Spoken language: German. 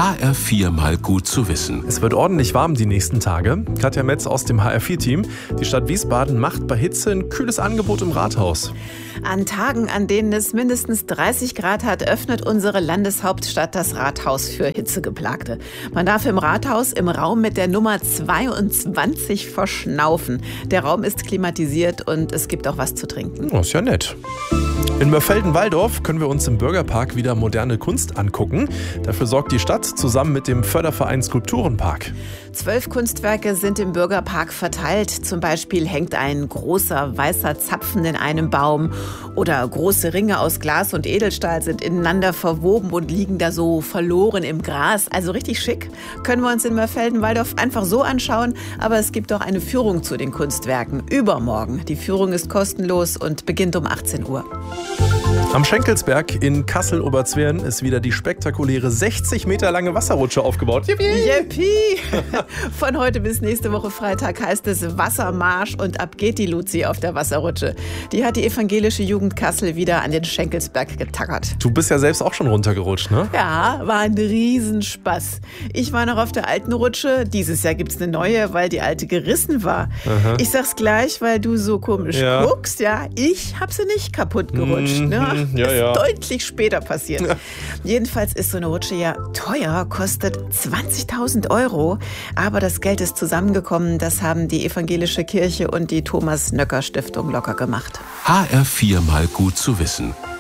HR4 mal gut zu wissen. Es wird ordentlich warm die nächsten Tage. Katja Metz aus dem HR4-Team. Die Stadt Wiesbaden macht bei Hitze ein kühles Angebot im Rathaus. An Tagen, an denen es mindestens 30 Grad hat, öffnet unsere Landeshauptstadt das Rathaus für Hitzegeplagte. Man darf im Rathaus im Raum mit der Nummer 22 verschnaufen. Der Raum ist klimatisiert und es gibt auch was zu trinken. Oh, ist ja nett. In Mörfelden-Walldorf können wir uns im Bürgerpark wieder moderne Kunst angucken. Dafür sorgt die Stadt zusammen mit dem Förderverein Skulpturenpark. 12 Kunstwerke sind im Bürgerpark verteilt. Zum Beispiel hängt ein großer weißer Zapfen in einem Baum oder große Ringe aus Glas und Edelstahl sind ineinander verwoben und liegen da so verloren im Gras. Also richtig schick. Können wir uns in Mörfelden-Walldorf einfach so anschauen. Aber es gibt auch eine Führung zu den Kunstwerken übermorgen. Die Führung ist kostenlos und beginnt um 18 Uhr. Am Schenkelsberg in Kassel-Oberzweren ist wieder die spektakuläre 60 Meter lange Wasserrutsche aufgebaut. Yippie! Von heute bis nächste Woche Freitag heißt es Wassermarsch und ab geht die Luzi auf der Wasserrutsche. Die hat die evangelische Jugend Kassel wieder an den Schenkelsberg getackert. Du bist ja selbst auch schon runtergerutscht, ne? Ja, war ein Riesenspaß. Ich war noch auf der alten Rutsche. Dieses Jahr gibt's eine neue, weil die alte gerissen war. Aha. Ich sag's gleich, weil du so komisch guckst. Ja, ich hab sie nicht kaputt gerutscht. Ne? Ja. Deutlich später passiert. Ja. Jedenfalls ist so eine Rutsche ja teuer, kostet 20.000 €. Aber das Geld ist zusammengekommen. Das haben die evangelische Kirche und die Thomas-Nöcker-Stiftung locker gemacht. HR4 mal gut zu wissen.